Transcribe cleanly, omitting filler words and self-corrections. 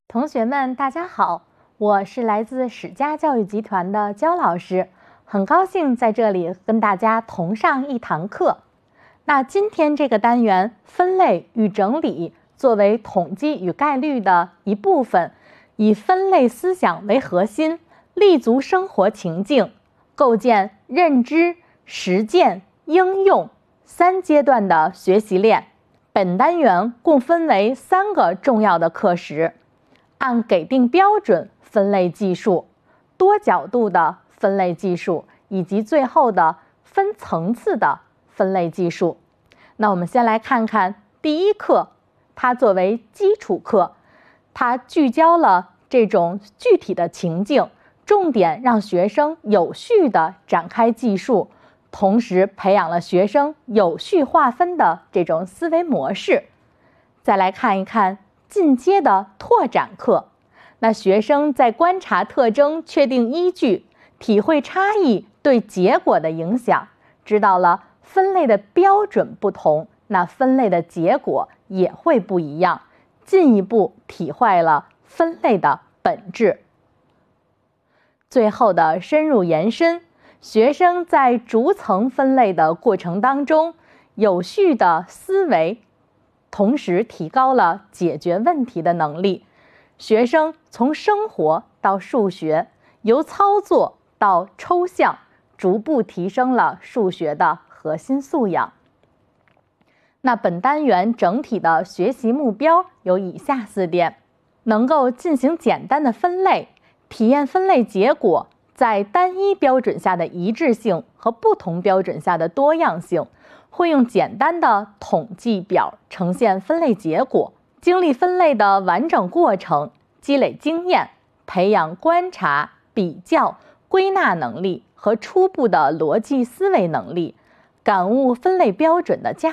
同学们，大家好，我是来自史家教育集团的焦老师，很高兴在这里跟大家同上一堂课。那今天这个单元分类与整理作为统计与概率的一部分，以分类思想为核心，立足生活情境，构建认知、实践、应用3阶段的学习链。本单元共分为3个重要的课时。按给定标准分类技术、多角度的分类技术以及最后的分层次的分类技术。那我们先来看看第一课，它作为基础课，它聚焦了这种具体的情境，重点让学生有序地展开记述，同时培养了学生有序划分的这种思维模式。再来看一看进阶的拓展课，那学生在观察特征、确定依据、体会差异对结果的影响，知道了分类的标准不同，那分类的结果也会不一样，进一步体会了分类的本质。最后的深入延伸，学生在逐层分类的过程当中，有序的思维，同时提高了解决问题的能力。学生从生活到数学，由操作到抽象，逐步提升了数学的核心素养。那本单元整体的学习目标有以下4点：能够进行简单的分类，体验分类结果在单一标准下的一致性和不同标准下的多样性，会用简单的统计表呈现分类结果，经历分类的完整过程，积累经验，培养观察、比较、归纳能力和初步的逻辑思维能力，感悟分类标准的价